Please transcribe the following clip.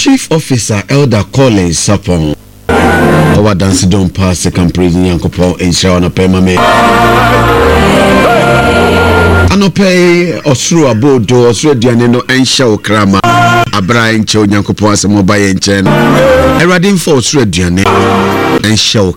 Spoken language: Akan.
Chief Officer Elder Collins Sapon. Our dance don't pass second prison Yankopo in Shawana Pemame. Anope Osru Abodo, Osru Dianeno, and Shao Krama. Abraham Cho Yankopo as a mobile engine. Eradin for Osru Diane and Shao